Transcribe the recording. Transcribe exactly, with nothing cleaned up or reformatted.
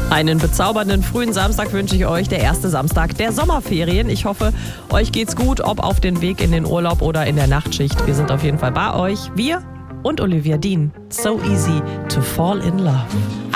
Einen bezaubernden frühen Samstag wünsche ich euch, der erste Samstag der Sommerferien. Ich hoffe, euch geht's gut, ob auf den Weg in den Urlaub oder in der Nachtschicht. Wir sind auf jeden Fall bei euch. Wir und Olivia Dean. So easy to fall in love.